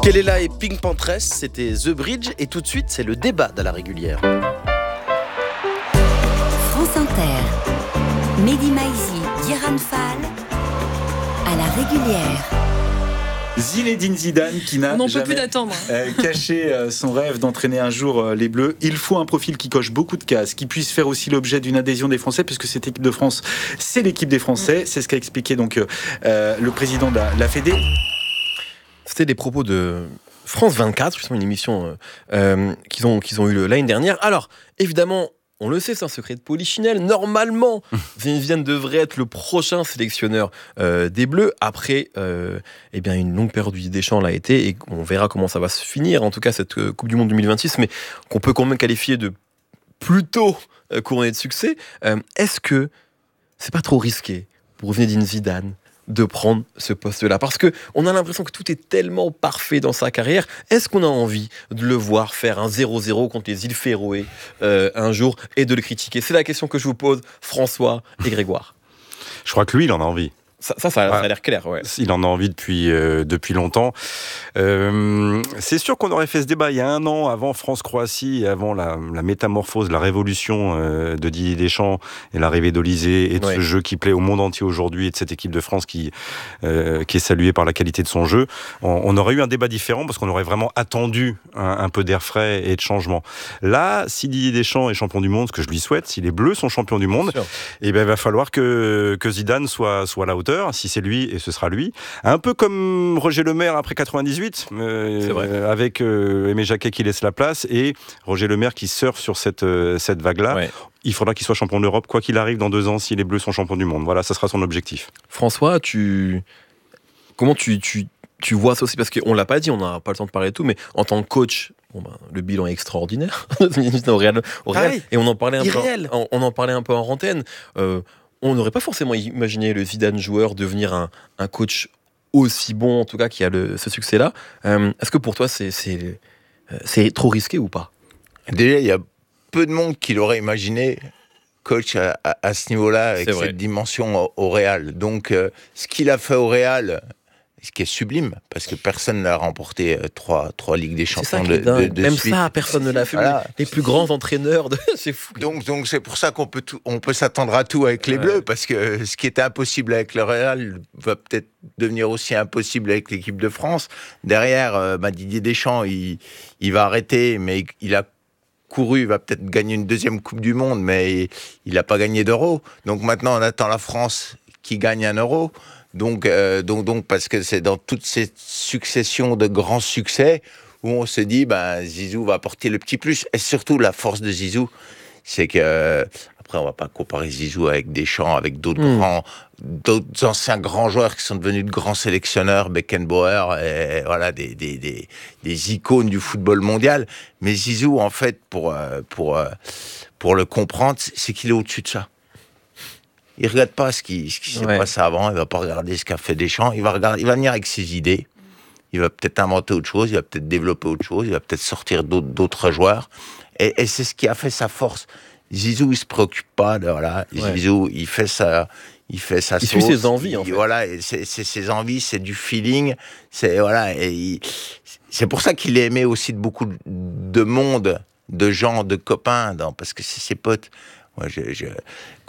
Kelela et Pink Panthers, c'était The Bridge. Et tout de suite, c'est le débat de la régulière. France Inter, Mehdi Maizi, Diran Fall, à la régulière. Zinedine Zidane qui n'a jamais caché son rêve d'entraîner un jour les Bleus. Il faut un profil qui coche beaucoup de cases, qui puisse faire aussi l'objet d'une adhésion des Français, puisque cette équipe de France, c'est l'équipe des Français. C'est ce qu'a expliqué donc le président de la Fédé. C'était des propos de France 24, justement une émission qu'ils ont eu l'année dernière. Alors, évidemment, on le sait, c'est un secret de polichinelle. Normalement, Zinedine Zidane devrait être le prochain sélectionneur des Bleus. Après, une longue période du Deschamps l'a été, et on verra comment ça va se finir. En tout cas, cette Coupe du Monde 2026, mais qu'on peut quand même qualifier de plutôt couronnée de succès. Est-ce que c'est pas trop risqué pour Zinedine Zidane de prendre ce poste-là? Parce qu'on a l'impression que tout est tellement parfait dans sa carrière. Est-ce qu'on a envie de le voir faire un 0-0 contre les îles Féroé un jour et de le critiquer? C'est la question que je vous pose, François et Grégoire. Je crois que lui, il en a envie. Ça a l'air clair, ouais. Il en a envie depuis longtemps. C'est sûr qu'on aurait fait ce débat il y a un an, avant France-Croatie, et avant la métamorphose, la révolution de Didier Deschamps et l'arrivée d'Olysée et de ce jeu qui plaît au monde entier aujourd'hui, et de cette équipe de France qui est saluée par la qualité de son jeu. On aurait eu un débat différent parce qu'on aurait vraiment attendu un peu d'air frais et de changement. Là, si Didier Deschamps est champion du monde, ce que je lui souhaite, si les Bleus sont champions du monde, il va falloir que Zidane soit à la hauteur. Si c'est lui, et ce sera lui. Un peu comme Roger Lemaire après 98, avec Aimé Jacquet qui laisse la place, et Roger Lemaire qui surfe sur cette vague-là. Ouais. Il faudra qu'il soit champion d'Europe, quoi qu'il arrive dans 2 ans, si les Bleus sont champions du monde. Voilà, ça sera son objectif. François, comment tu vois ça aussi? Parce qu'on ne l'a pas dit, on n'a pas le temps de parler de tout, mais en tant que coach, le bilan est extraordinaire au Real, et on en parlait un peu en antenne. On n'aurait pas forcément imaginé le Zidane joueur devenir un coach aussi bon, en tout cas, qui a ce succès-là. Est-ce que pour toi, c'est trop risqué ou pas? Déjà, il y a peu de monde qui l'aurait imaginé coach à ce niveau-là, avec cette dimension au Real. Donc, ce qu'il a fait au Real, ce qui est sublime, parce que personne n'a remporté 3 Ligues des Champions de Même suite. Ça, personne ne l'a fait. Voilà. Les plus grands entraîneurs, c'est fou. Donc c'est pour ça qu'on peut s'attendre à tout avec les Bleus, parce que ce qui était impossible avec le Real va peut-être devenir aussi impossible avec l'équipe de France. Derrière, Didier Deschamps, il va arrêter, mais il a couru, il va peut-être gagner une 2e Coupe du Monde, mais il n'a pas gagné d'Euro. Donc maintenant, on attend la France qui gagne un Euro. Donc, parce que c'est dans toute cette succession de grands succès où on se dit, Zizou va apporter le petit plus. Et surtout, la force de Zizou, c'est que, après, on va pas comparer Zizou avec Deschamps, avec d'autres anciens grands joueurs qui sont devenus de grands sélectionneurs, Beckenbauer, et voilà, des icônes du football mondial. Mais Zizou, en fait, pour le comprendre, c'est qu'il est au-dessus de ça. Il ne regarde pas ce qui s'est passé avant, il ne va pas regarder ce qu'a fait Deschamps, il va venir avec ses idées, il va peut-être inventer autre chose, il va peut-être développer autre chose, il va peut-être sortir d'autres joueurs, et c'est ce qui a fait sa force. Zizou, il ne se préoccupe pas de, Zizou, il fait ça. Il suit ses envies, en fait. Voilà, c'est ses envies, c'est du feeling, c'est pour ça qu'il est aimé aussi de beaucoup de monde, de gens, de copains, parce que c'est ses potes. Moi,